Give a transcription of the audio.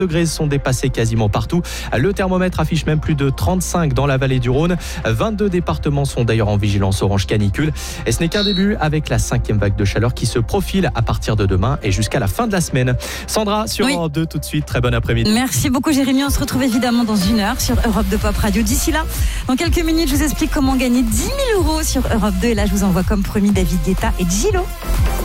degrés sont dépassés quasiment partout. Le thermomètre affiche même plus de 35 dans la vallée du Rhône. 22 départements sont d'ailleurs en vigilance orange canicule. Et ce n'est qu'un début avec la 5e vague de chaleur qui se profile à partir de demain et jusqu'à la fin de la semaine. Sandra, sur Europe 2 tout de suite. Très bon après-midi. Merci beaucoup Jérémy. On se retrouve évidemment dans 1 heure sur Europe 2 Pop Radio. D'ici là, dans quelques minutes, je vous explique comment gagner 10 000 € sur Europe 2. Et là, je vous envoie comme promis David Guetta et Gillo.